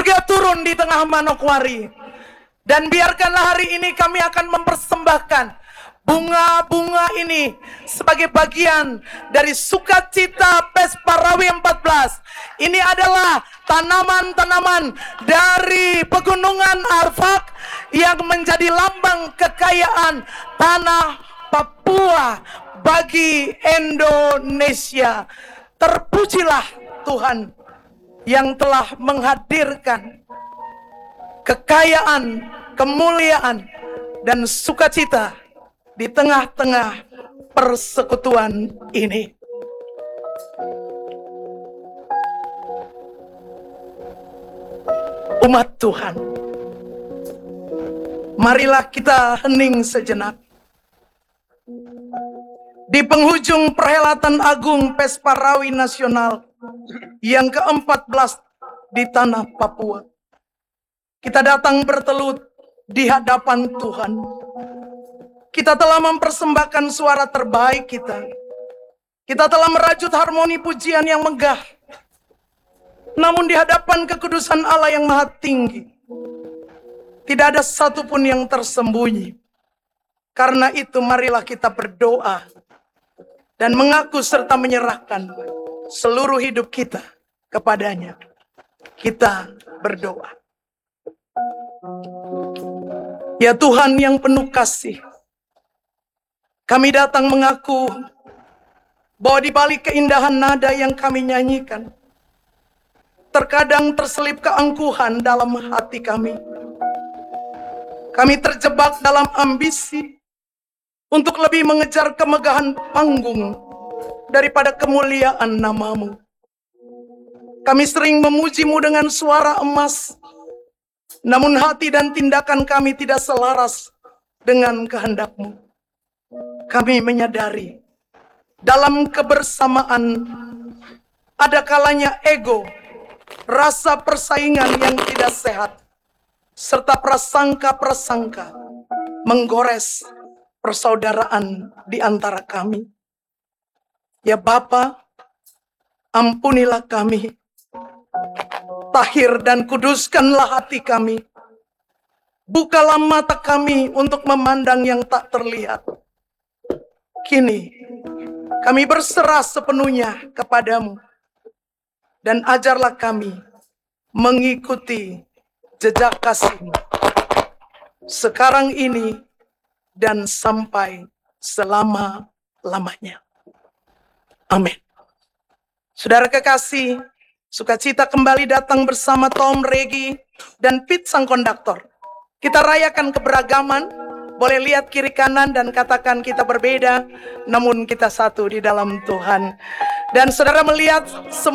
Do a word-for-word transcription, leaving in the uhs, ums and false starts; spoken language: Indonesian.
surga turun di tengah Manokwari. Dan biarkanlah hari ini kami akan mempersembahkan bunga-bunga ini sebagai bagian dari sukacita Pesparawi empat belas. Ini adalah tanaman-tanaman dari pegunungan Arfak yang menjadi lambang kekayaan tanah Papua bagi Indonesia. Terpujilah Tuhan yang telah menghadirkan kekayaan, kemuliaan, dan sukacita di tengah-tengah persekutuan ini. Umat Tuhan, marilah kita hening sejenak di penghujung perhelatan agung Pesparawi Nasional yang keempat belas di tanah Papua. Kita datang bertelut di hadapan Tuhan. Kita telah mempersembahkan suara terbaik kita. Kita telah merajut harmoni pujian yang megah. Namun di hadapan kekudusan Allah yang maha tinggi, tidak ada satupun yang tersembunyi. Karena itu marilah kita berdoa dan mengaku serta menyerahkan seluruh hidup kita kepadanya. Kita berdoa. Ya Tuhan yang penuh kasih, kami datang mengaku bahwa di balik keindahan nada yang kami nyanyikan, terkadang terselip keangkuhan dalam hati kami. Kami terjebak dalam ambisi untuk lebih mengejar kemegahan panggung daripada kemuliaan nama-Mu. Kami sering memuji-Mu dengan suara emas, namun hati dan tindakan kami tidak selaras dengan kehendak-Mu. Kami menyadari dalam kebersamaan ada kalanya ego, rasa persaingan yang tidak sehat, serta prasangka-prasangka menggores persaudaraan di antara kami. Ya Bapa, ampunilah kami. Tahir dan kuduskanlah hati kami. Bukalah mata kami untuk memandang yang tak terlihat. Kini kami berserah sepenuhnya kepadamu. Dan ajarlah kami mengikuti jejak kasih-Mu sekarang ini dan sampai selama-lamanya. Amin. Saudara kekasih, sukacita kembali datang bersama Tom, Regi, dan Pete sang konduktor. Kita rayakan keberagaman, boleh lihat kiri kanan dan katakan kita berbeda, namun kita satu di dalam Tuhan. Dan saudara melihat semua